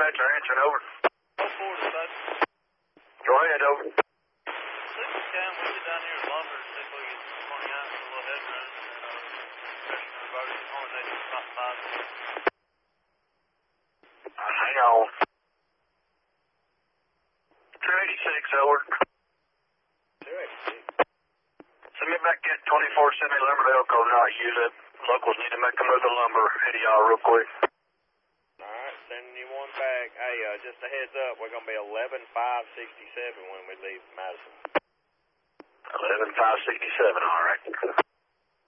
dispatcher answering, over. 04 dispatcher. Go ahead, over. See if we can. We get down here to lumber and see if we can get 20 ounces of a little head run. Pressure converter. Only needs about 5 minutes. Hang on. 286, over. 286. Send me back that 24 semi lumber to Elko, not use it. Locals need to make a move the lumber. Hit y'all real quick. Alright, sending you one back. Hey, just a heads up, we're going to be 11-5-67 when we leave Madison. 11-5-67, alright.